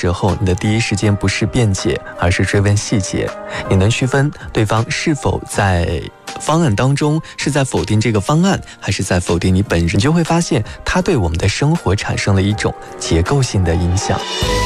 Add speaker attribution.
Speaker 1: 时候，你的第一时间不是辩解，而是追问细节。你能区分对方是否在方案当中是在否定这个方案，还是在否定你本人，你就会发现他对我们的生活产生了一种结构性的影响。